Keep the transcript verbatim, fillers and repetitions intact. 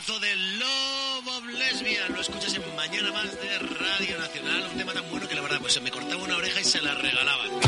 temazo de Love of Lesbian. Lo escuchas en Mañana Más de Radio Nacional. Un tema tan bueno que la verdad pues se me cortaba una oreja y se la regalaban.